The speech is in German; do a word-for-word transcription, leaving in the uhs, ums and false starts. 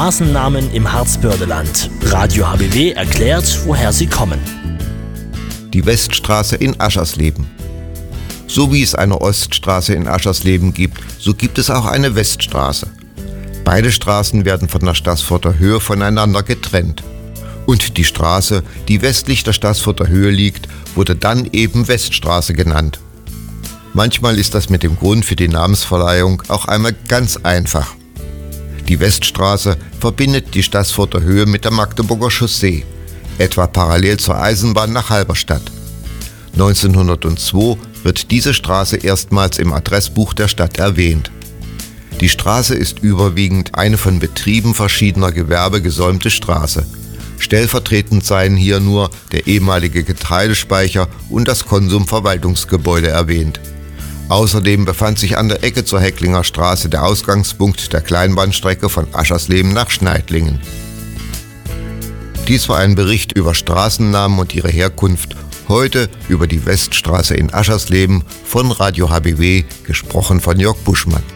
Straßennamen im Harzbördeland. Radio H B W erklärt, woher sie kommen. Die Weststraße in Aschersleben. So wie es eine Oststraße in Aschersleben gibt, so gibt es auch eine Weststraße. Beide Straßen werden von der Staßfurter Höhe voneinander getrennt. Und die Straße, die westlich der Staßfurter Höhe liegt, wurde dann eben Weststraße genannt. Manchmal ist das mit dem Grund für die Namensverleihung auch einmal ganz einfach. Die Weststraße verbindet die Staßfurter Höhe mit der Magdeburger Chaussee, etwa parallel zur Eisenbahn nach Halberstadt. neunzehnhundertzwei wird diese Straße erstmals im Adressbuch der Stadt erwähnt. Die Straße ist überwiegend eine von Betrieben verschiedener Gewerbe gesäumte Straße. Stellvertretend seien hier nur der ehemalige Getreidespeicher und das Konsumverwaltungsgebäude erwähnt. Außerdem befand sich an der Ecke zur Hecklinger Straße der Ausgangspunkt der Kleinbahnstrecke von Aschersleben nach Schneidlingen. Dies war ein Bericht über Straßennamen und ihre Herkunft, heute über die Weststraße in Aschersleben von Radio H B W, gesprochen von Jörg Buschmann.